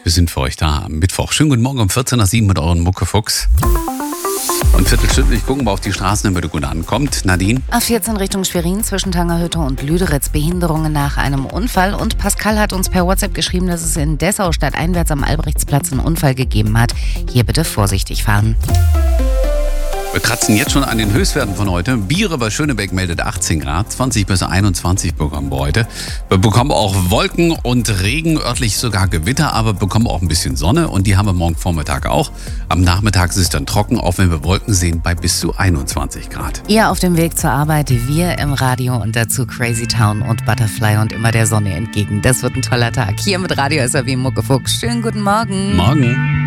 Wir sind für euch da am Mittwoch. Schönen guten Morgen um 14 nach 7 mit euren Muckefuchs. Und viertelstündlich gucken wir auf die Straßen, damit ihr gut ankommt. Nadine? A14 Richtung Schwerin zwischen Tangerhütte und Lüderitz Behinderungen nach einem Unfall. Und Pascal hat uns per WhatsApp geschrieben, dass es in Dessau stadteinwärts am Albrechtsplatz einen Unfall gegeben hat. Hier bitte vorsichtig fahren. Wir kratzen jetzt schon an den Höchstwerten von heute. Biere bei Schönebeck meldet 18 Grad, 20 bis 21 bekommen wir heute. Wir bekommen auch Wolken und Regen, örtlich sogar Gewitter, aber bekommen auch ein bisschen Sonne und die haben wir morgen Vormittag auch. Am Nachmittag ist es dann trocken, auch wenn wir Wolken sehen, bei bis zu 21 Grad. Ihr auf dem Weg zur Arbeit, wir im Radio und dazu Crazy Town und Butterfly und immer der Sonne entgegen. Das wird ein toller Tag. Hier mit Radio SAW Muckefuchs. Schönen guten Morgen. Morgen.